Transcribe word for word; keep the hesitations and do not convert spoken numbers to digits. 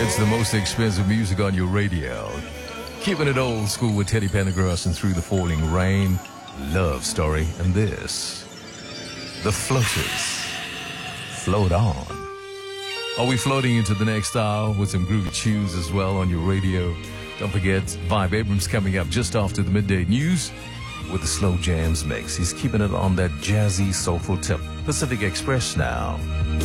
It's the most expensive music on your radio. Keeping it old school with Teddy Pendergrass and Through the Falling Rain, Love Story, and this, The Floaters. Float on. Are we floating into the next hour with some groovy tunes as well on your radio? Don't forget, Vibe Abrams coming up just after the midday news with the Slow Jams mix. He's keeping it on that jazzy, soulful tip. Pacific Express now.